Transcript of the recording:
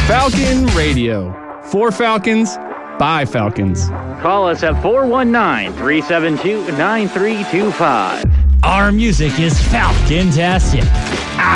Falcon Radio. For Falcons, by Falcons. Call us at 419-372-9325. Our music is Falcon-tastic.